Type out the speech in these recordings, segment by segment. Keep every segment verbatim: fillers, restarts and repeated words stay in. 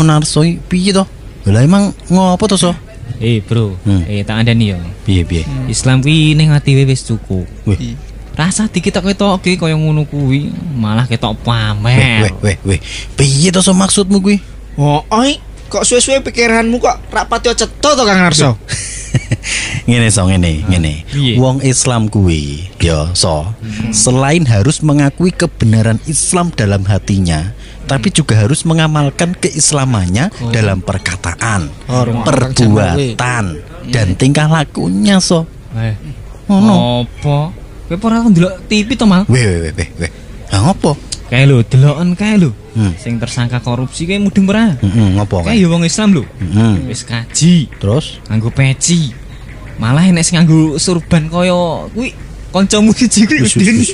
Narso piye to? Lah emang ngopo to, So? Eh, Bro. Hmm. Eh, tak andani yo. Piye piye? Islam kuwi ning ati wis cukup. Wih. Rasa diketok-ketokke kaya ngono kuwi, malah ketok pamer. Weh, weh, weh. Piye to So maksudmu kuwi? Oh, oi, kok suwe-suwe pikiranmu kok rak pati cetha to Kang Narso? Ngene So, ngene, ngene. Wong Islam kuwi, ya So, hmm. selain harus mengakui kebenaran Islam dalam hatinya, tapi juga harus mengamalkan keislamannya oh. dalam perkataan, oh, perbuatan, hmm. dan tingkah lakunya So. Eh, oh, no. Apa? Kowe ora ndelok T V to, Mal? Weh, weh, weh, weh. Lah ngopo? Kae lho, deloken kae lho. Hmm. Sing tersangka korupsi kae mudeng ora? Heeh, ngopo kae? Kae ya wong Islam lho. Heeh. Wis kaji, terus nganggo peci. Malah enek sing nganggo surban kaya kuwi kancamu siji kuwi Udin.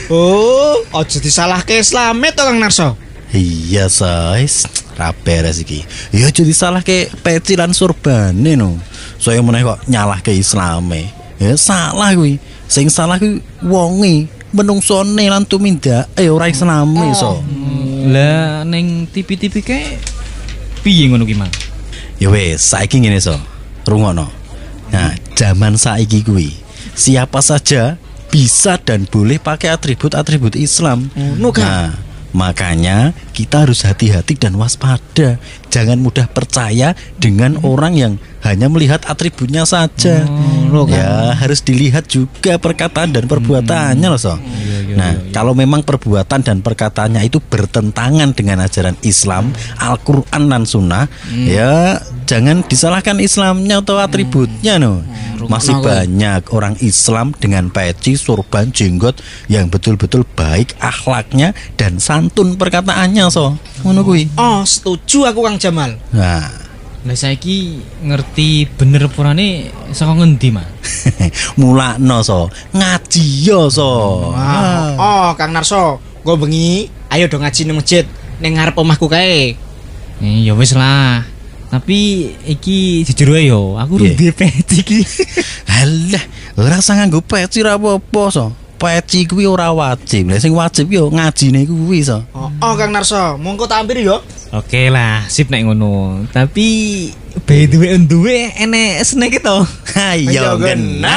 Oh, aja disalahke Islame to Kang Narso. Iya, Sais. Ra beres iki. Ya aja disalahke peci lan surbane no. Saya meneh kok nyalahke Islame. Ya salah kuwi. Sing salah kuwi wonge, menungsone lan tumindake ora Islame So. Lah ning T V-T V kae piye ngono ki, Mang? Ya wis, saiki ngene So. Rungokno. Nah, zaman saiki kuwi siapa saja bisa dan boleh pakai atribut-atribut Islam. Oh, nah, makanya kita harus hati-hati dan waspada. Jangan mudah percaya dengan hmm. orang yang hanya melihat atributnya saja. Oh, ya, kan? Harus dilihat juga perkataan dan perbuatannya hmm. loh So. Iya, iya, nah, iya, iya. Kalau memang perbuatan dan perkataannya itu bertentangan dengan ajaran Islam, Al-Quran dan Sunnah, hmm. ya jangan disalahkan Islamnya atau atributnya no. Hmm. Masih banyak orang Islam dengan peci, surban, jenggot yang betul-betul baik akhlaknya dan santun perkataannya So. Ngono kuwi. Oh, setuju aku Kang Jamal. Nah, lah saiki ngerti bener purane saka ngendi, Mas? Mulakno So, ngaji yo So. Ah. Oh, Kang Narso, go bengi, ayo dong ngaji nang masjid ning ngarep omahku kae. Eh, ya wis lah. Tapi iki jujur wae yo, aku yeah. duwe peci iki. Halah, ora usah nganggo peci ra apa-apa So. Peci kuwi ora wajib. Lah sing wajib yo ngajine kuwi So. Oh, oh Kang Narso, monggo tak ampiri yo. Oke lah, sip nek ngono. Tapi by the way duwe enek snack itu. Ayo genah.